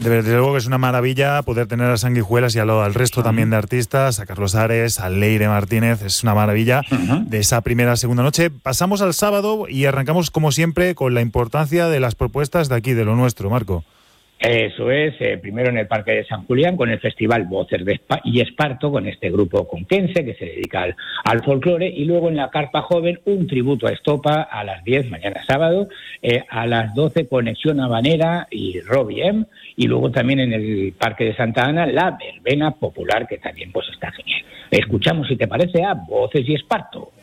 Desde luego que es una maravilla poder tener a Sanguijuelas y al resto también de artistas, a Carlos Ares, a Leire Martínez. Es una maravilla de esa segunda noche. Pasamos al sábado y arrancamos, como siempre, con la importancia de las propuestas de aquí, de lo nuestro, Marco. Eso es, primero en el Parque de San Julián con el Festival Voces y Esparto, con este grupo conquense que se dedica al folclore, y luego en la Carpa Joven un tributo a Estopa a las 10, mañana sábado, a las 12 Conexión Habanera y Robbie M, y luego también en el Parque de Santa Ana la verbena popular, que también pues está genial. Escuchamos, si te parece, a Voces y Esparto.